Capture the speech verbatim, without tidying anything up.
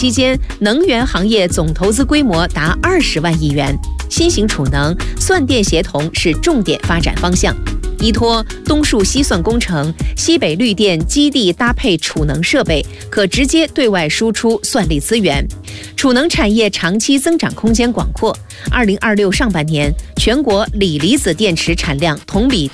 期间，能源行业总投资规模达二十万亿元。新型储能、算电协同是重点发展方向。依托东数西算工程，西北绿电基地搭配储能设备，可直接对外输出算力资源。储能产业长期增长空间广阔。二零二六上半年，全国锂离子电池产量同比